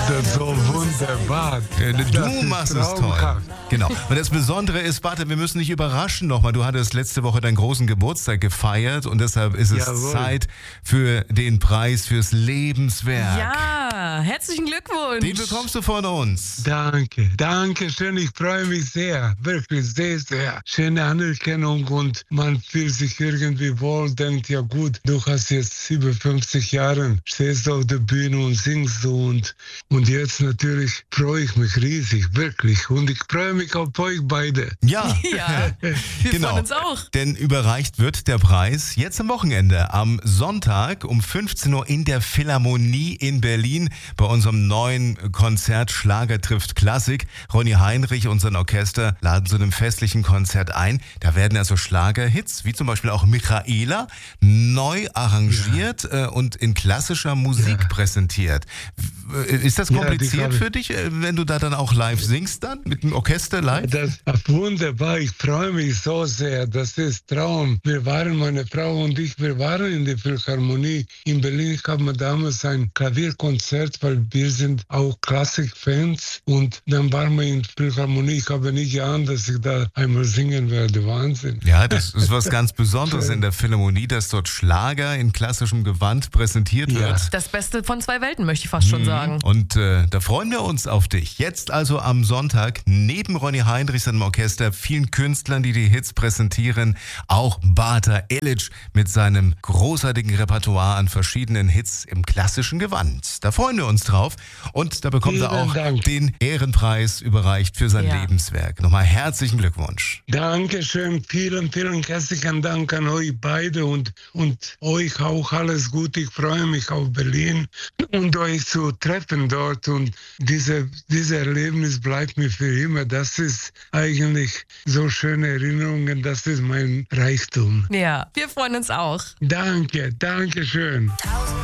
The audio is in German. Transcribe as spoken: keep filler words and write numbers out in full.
das so wunderbar. Äh, Du Das machst ist es toll. traumhaft. Genau. Und das Besondere ist, warte, wir müssen dich überraschen nochmal. Du hattest letzte Woche deinen großen Geburtstag gefeiert und deshalb ist es Jawohl. Zeit für den Preis fürs Lebenswerk. Ja, herzlichen Glückwunsch. Den bekommst du von uns. Danke, danke schön. Ich freue mich sehr, wirklich sehr, sehr. Schöne Anerkennung und man fühlt sich irgendwie wohl, denkt, ja gut, du hast jetzt über fünfzig Jahre, stehst auf der Bühne und singst so und, und jetzt natürlich freue ich mich riesig, wirklich. Und ich freue mich auf euch beide. Ja, Ja, wir genau. freuen uns auch. Denn überreicht wird der Preis jetzt am Wochenende, am Sonntag um fünfzehn Uhr in der Philharmonie in Berlin bei unserem neuen Konzert Schlager trifft Klassik. Ronny Heinrich und sein Orchester laden zu einem festlichen Konzert ein. Da werden also Schlagerhits, wie zum Beispiel auch Michaela, neu arrangiert äh, und in klassischer Musik Ja. präsentiert. W- Ist das Ja, die kompliziert habe ich. für dich, äh, wenn du da dann auch live singst dann? Mit dem Orchester live? Das ist wunderbar, ich freue mich so sehr, das ist Traum. Wir waren, meine Frau und ich, wir waren in der Philharmonie in Berlin. Ich habe mir damals ein Klavierkonzert, weil wir sind auch Klassik-Fans und dann waren wir in der Philharmonie. Ich habe nicht geahnt, dass ich da einmal singen werde, Wahnsinn. Ja, das ist was ganz Besonderes in der Philharmonie, dass dort Schlager in klassischem Gewand präsentiert Ja. wird. Das Beste von zwei Welten, möchte ich fast schon sagen. Und äh, da freuen wir uns auf dich. Jetzt also am Sonntag neben Ronny Heinrich, seinem Orchester, vielen Künstlern, die die Hits präsentieren, auch Bata Elic mit seinem großartigen Repertoire an verschiedenen Hits im klassischen Gewand. Da freuen wir uns drauf. Und da bekommt er Vielen auch Dank. den Ehrenpreis überreicht für sein Ja. Lebenswerk. Nochmal herzlichen Glückwunsch. Dankeschön, vielen, vielen herzlichen Dank an euch beide und, und euch auch alles Gute. Ich freue mich auf Berlin und euch zu treffen dort und diese, dieses Erlebnis bleibt mir für immer. Das ist eigentlich so schöne Erinnerungen, das ist mein Reichtum. Ja, wir freuen uns auch. Danke, danke schön.